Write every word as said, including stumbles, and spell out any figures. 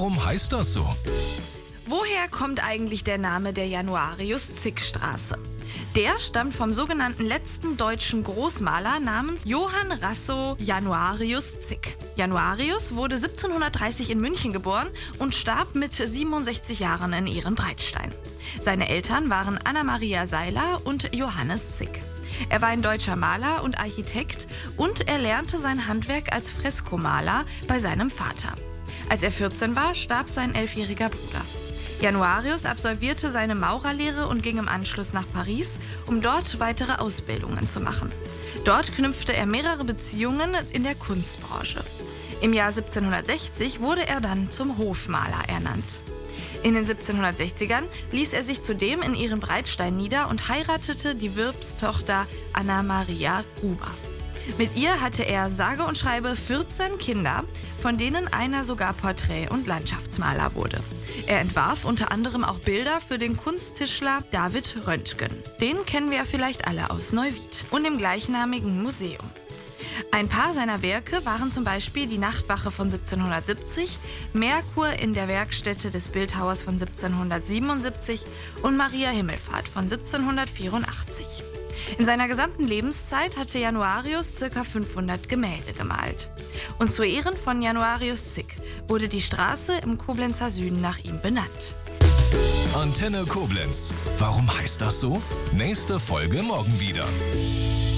Warum heißt das so? Woher kommt eigentlich der Name der Januarius-Zick-Straße? Der stammt vom sogenannten letzten deutschen Großmaler namens Johann Rasso Januarius Zick. Januarius wurde siebzehnhundertdreißig in München geboren und starb mit siebenundsechzig Jahren in Ehrenbreitstein. Seine Eltern waren Anna-Maria Seiler und Johannes Zick. Er war ein deutscher Maler und Architekt und er lernte sein Handwerk als Freskomaler bei seinem Vater. Als er vierzehn war, starb sein elfjähriger Bruder. Januarius absolvierte seine Maurerlehre und ging im Anschluss nach Paris, um dort weitere Ausbildungen zu machen. Dort knüpfte er mehrere Beziehungen in der Kunstbranche. Im Jahr siebzehnhundertsechzig wurde er dann zum Hofmaler ernannt. In den siebzehnhundertsechzigern ließ er sich zudem in Ehrenbreitstein nieder und heiratete die Wirtstochter Anna-Maria Gruber. Mit ihr hatte er sage und schreibe vierzehn Kinder, von denen einer sogar Porträt- und Landschaftsmaler wurde. Er entwarf unter anderem auch Bilder für den Kunsttischler David Röntgen. Den kennen wir ja vielleicht alle aus Neuwied und dem gleichnamigen Museum. Ein paar seiner Werke waren zum Beispiel die Nachtwache von siebzehnhundertsiebzig, Merkur in der Werkstätte des Bildhauers von siebzehnhundertsiebenundsiebzig und Maria Himmelfahrt von siebzehnhundertvierundachtzig. In seiner gesamten Lebenszeit hatte Januarius ca. fünfhundert Gemälde gemalt. Und zu Ehren von Januarius Zick wurde die Straße im Koblenzer Süden nach ihm benannt. Antenne Koblenz. Warum heißt das so? Nächste Folge morgen wieder.